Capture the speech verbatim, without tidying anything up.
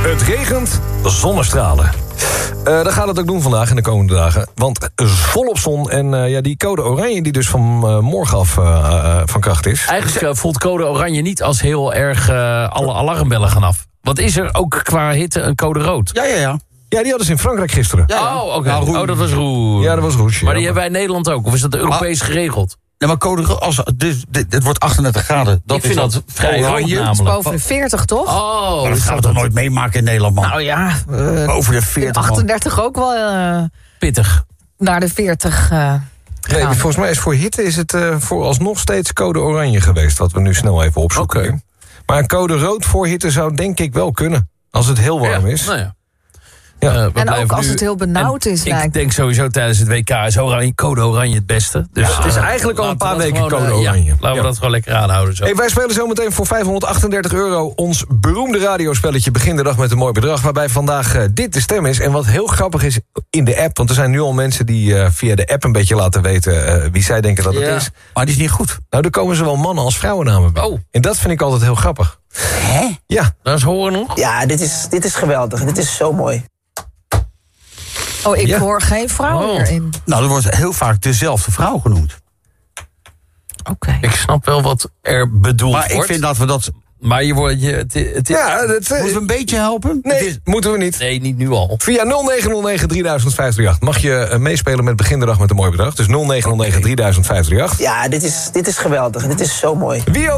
Het regent, zonnestralen. Uh, dat gaat het ook doen vandaag in de komende dagen. Want volop zon en uh, ja, die code oranje die dus van uh, morgen af uh, uh, van kracht is. Eigenlijk uh, voelt code oranje niet als heel erg uh, alle alarmbellen gaan af. Wat is er ook qua hitte een code rood? Ja, ja, ja. Ja, die hadden ze in Frankrijk gisteren. Ja, ja. Oh, oké. Okay. Nou, oh, dat was roer. Ja, dat was roes. Maar die ja, hebben wij in Nederland ook. Of is dat Europees ah. geregeld? Nee, maar code als dit, dit, dit wordt achtendertig graden. Dat ik vind is dat vrij hoog namelijk. Boven de veertig, toch? Oh, maar dat gaan we toch nooit meemaken in Nederland, man? Nou ja. Uh, Boven de veertig, achtendertig man. Ook wel... Uh, pittig. Naar de veertig uh, nee, volgens mij is voor hitte is het uh, vooralsnog steeds code oranje geweest. Wat we nu snel even opzoeken. Okay. Maar een code rood voor hitte zou denk ik wel kunnen. Als het heel warm ja, is. Nou ja. Ja. Uh, en ook als nu, het heel benauwd is. Ik lijkt. denk sowieso tijdens het W K is oranje, code oranje het beste. Dus, ja, het is uh, eigenlijk al een paar weken gewoon, code uh, oranje. Ja, laten we ja. dat gewoon lekker aanhouden. Zo. Hey, wij spelen zometeen voor vijfhonderdachtendertig euro ons beroemde radiospelletje Begin de Dag met een mooi bedrag. Waarbij vandaag uh, dit de stem is. En wat heel grappig is in de app. Want er zijn nu al mensen die uh, via de app een beetje laten weten uh, wie zij denken dat het ja. is. Maar die is niet goed. Nou, er komen zowel mannen als vrouwennamen bij. Oh. En dat vind ik altijd heel grappig. Hè? Ja. Dat is horen nog. Ja, dit is, dit is geweldig. Dit is zo mooi. Oh, ik ja. hoor geen vrouw oh. erin. Nou, er wordt heel vaak dezelfde vrouw genoemd. Oké. Okay. Ik snap wel wat er bedoeld maar wordt. Maar ik vind dat we dat... Maar je wordt... Je, het, het, ja, dat, moeten we een beetje helpen? Nee, is... moeten we niet. Nee, niet nu al. Via nul negen nul negen drie duizend vijf drie acht mag je uh, meespelen met Begin de Dag met een mooi bedrag. Dus nul negen nul negen drie duizend vijf drie acht. Ja, dit is, dit is geweldig. Dit is zo mooi. Wie